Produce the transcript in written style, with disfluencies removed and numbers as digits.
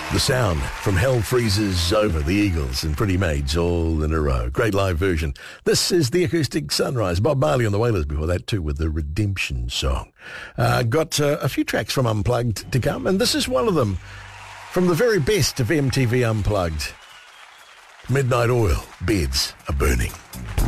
The sound from Hell Freezes Over, the Eagles and Pretty Maids all in a row. Great live version. This is the Acoustic Sunrise. Bob Marley and the Wailers before that too with the Redemption song. Got a few tracks from Unplugged to come, and this is one of them from the very best of MTV Unplugged. Midnight Oil, Beds Are Burning.